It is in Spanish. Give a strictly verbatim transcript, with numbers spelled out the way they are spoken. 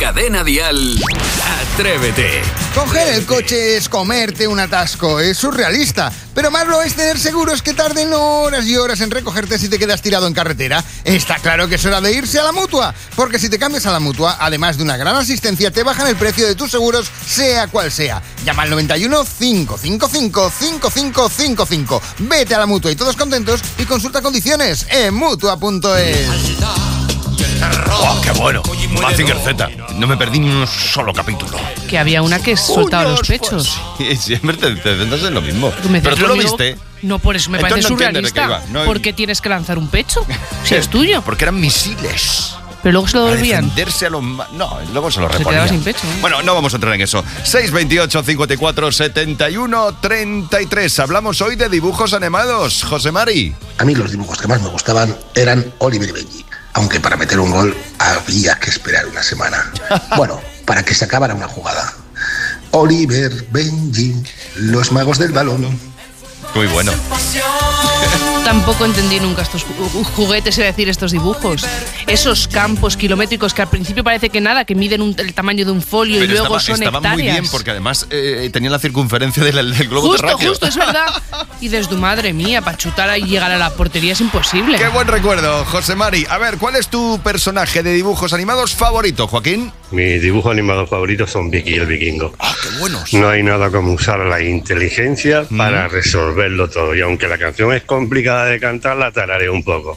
Cadena Dial, Atrévete. Coger el coche es comerte un atasco, es surrealista, pero más lo es tener seguros que tarden horas y horas en recogerte si te quedas tirado en carretera. Está claro que es hora de irse a la Mutua, porque si te cambias a la Mutua, además de una gran asistencia, te bajan el precio de tus seguros, sea cual sea. Llama al noventa y uno, cinco cinco cinco, cinco cinco cinco cinco. Vete a la Mutua y todos contentos y consulta condiciones en mutua punto es. ¡Oh, qué bueno! Mazinger Z. No me perdí ni un solo capítulo. Que había una que soltaba Uy, los Dios, pechos. pues, siempre te, te centras en lo mismo. ¿Me Pero tú lo mismo? viste. No, por eso me Entonces parece no entiendes de qué surrealista. iba. No- ¿Por qué tienes que lanzar un pecho? Si es tuyo. Porque eran misiles. Pero luego se lo A devolvían. defenderse a los... ma- No, luego se lo Se reponían. quedaba sin pecho, ¿eh? Bueno, no vamos a entrar en eso. seis veintiocho, cincuenta y cuatro, setenta y uno, treinta y tres. Hablamos hoy de dibujos animados. José Mari. A mí los dibujos que más me gustaban eran Oliver y Benji, aunque para meter un gol había que esperar una semana. Bueno, para que se acabara una jugada. Oliver, Benji, los magos del balón. Muy bueno. Tampoco entendí nunca estos ju- juguetes, es decir, estos dibujos. Esos campos kilométricos que al principio parece que nada, que miden un- el tamaño de un folio y Pero luego estaba, son estaba hectáreas. muy bien porque además eh, tenían la circunferencia del, del globo Justo, terráqueo. justo, es verdad. Y desde madre mía, para chutar y llegar a la portería es imposible. Qué buen recuerdo, José Mari. A ver, ¿cuál es tu personaje de dibujos animados favorito, Joaquín? Mis dibujos animados favoritos son Vicky y el Vikingo. ¡Ah, qué buenos! No hay nada como usar la inteligencia para resolverlo todo. Y aunque la canción es complicada de cantar, la tarareo un poco.